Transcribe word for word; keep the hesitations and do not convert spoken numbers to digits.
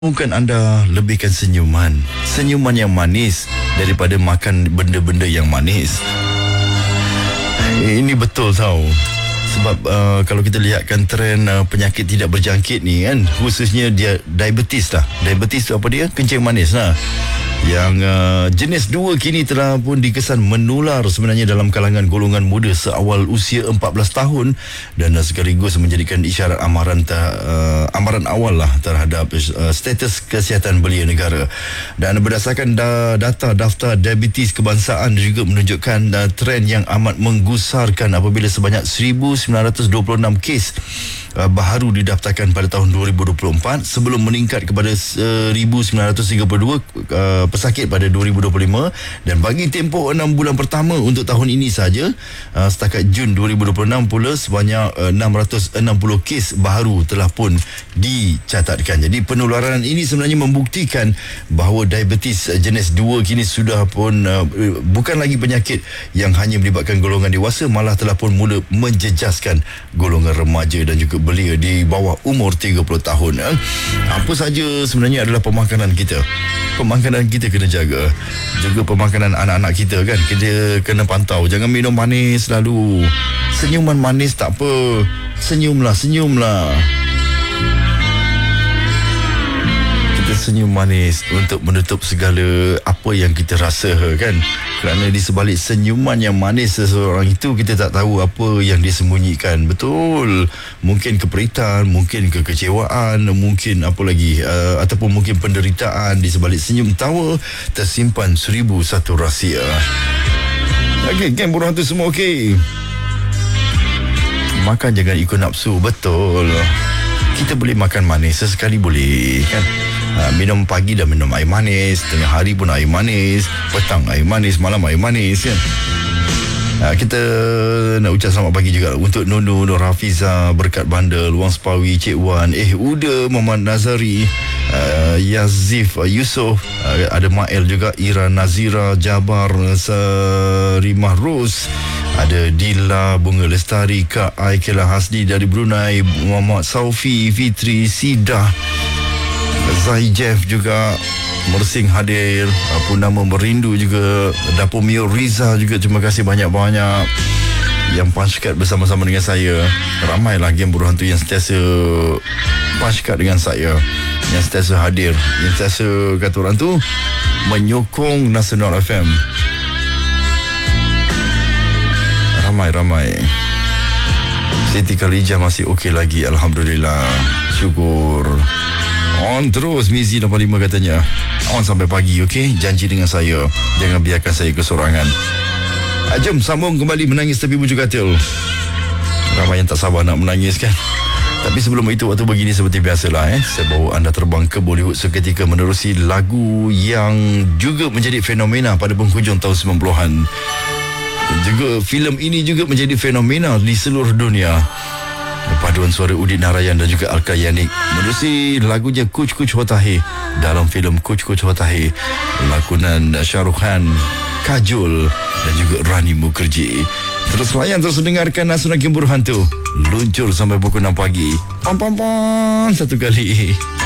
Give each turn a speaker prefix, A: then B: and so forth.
A: Mungkin anda lebihkan senyuman Senyuman yang manis daripada makan benda-benda yang manis. Ini betul tau. Sebab uh, kalau kita lihatkan trend uh, penyakit tidak berjangkit ni kan, khususnya dia diabetes lah. Diabetes tu apa dia? Kencing manis lah. Yang uh, jenis dua kini telah pun dikesan menular sebenarnya dalam kalangan golongan muda seawal usia empat belas tahun, dan uh, sekaligus menjadikan isyarat amaran ta, uh, amaran awal lah terhadap uh, status kesihatan belia negara. Dan berdasarkan da, data daftar diabetes kebangsaan juga menunjukkan uh, trend yang amat menggusarkan apabila sebanyak seribu sembilan ratus dua puluh enam kes Uh, baru didaftarkan pada tahun dua ribu dua puluh empat sebelum meningkat kepada seribu sembilan ratus tiga puluh dua uh, pesakit pada dua ribu dua puluh lima. Dan bagi tempoh enam bulan pertama untuk tahun ini saja, uh, setakat Jun dua ribu dua puluh enam pula sebanyak uh, enam ratus enam puluh kes baru telah pun dicatatkan. Jadi penularan ini sebenarnya membuktikan bahawa diabetes jenis dua kini sudah pun uh, bukan lagi penyakit yang hanya melibatkan golongan dewasa, malah telah pun mula menjejaskan golongan remaja dan juga belia di bawah umur tiga puluh tahun. Eh? Apa saja sebenarnya adalah pemakanan kita. Pemakanan kita kena jaga. Juga pemakanan anak-anak kita kan. Kita kena pantau. Jangan minum manis selalu. Senyuman manis tak apa. Senyumlah, senyumlah. Kita senyum manis untuk menutup segala apa yang kita rasa kan. Kerana di sebalik senyuman yang manis seseorang itu, kita tak tahu apa yang disembunyikan. Betul. Mungkin keperitan, mungkin kekecewaan, mungkin apa lagi, uh, ataupun mungkin penderitaan. Di sebalik senyum tawa tersimpan seribu satu rahsia. Okey, geng buruh hantu semua okey. Makan jangan ikut nafsu. Betul. Kita boleh makan manis sesekali boleh kan. Ha, minum pagi dah minum air manis, tengah hari pun air manis, petang air manis, malam air manis kan. Ha, kita nak ucap selamat pagi juga untuk Nunu, Nur Hafiza, Berkat Bandel, Wang Sepawi, Cik Wan, Eh Uda, Muhammad Nazari, uh, Yazif, uh, Yusof, uh, ada Mael juga, Ira Nazira, Jabar, Sarimah Ros, ada Dila, Bunga Lestari, Kak Aikela Hasdi dari Brunei, Muhammad Saufi, Fitri, Sidah, Zai Jeff juga, Mersing hadir, apa nama, Merindu juga, Dapur Mio Riza juga. Terima kasih banyak-banyak yang punch card bersama-sama dengan saya. Ramailah game buruh hantu yang sentiasa punch card dengan saya, yang sentiasa hadir, yang sentiasa kata orang tu menyokong Nasional F M. Ramai-ramai. Siti Khalijah masih okey lagi, alhamdulillah. Syukur. On terus Mizi lapan lima katanya. On sampai pagi, okey? Janji dengan saya, jangan biarkan saya kesorangan. Ah, jom sambung kembali Menangis Tepi Bujur Katil. Ramai yang tak sabar nak menangis kan. Tapi sebelum itu, waktu begini seperti biasalah eh, saya bawa anda terbang ke Bollywood seketika menerusi lagu yang juga menjadi fenomena pada penghujung tahun sembilan puluhan. Juga filem ini juga menjadi fenomena di seluruh dunia. Paduan suara Udit Narayan dan juga Alka Yanik menerusi lagunya Kuch Kuch Hota Hai dalam filem Kuch Kuch Hota Hai, lakonan Shah Rukh Khan, Kajol dan juga Rani Mukherjee. Terus layan, terus dengarkan Nasional Game Buruh Hantu. Luncur sampai pukul enam pagi. Pam pam pam satu kali.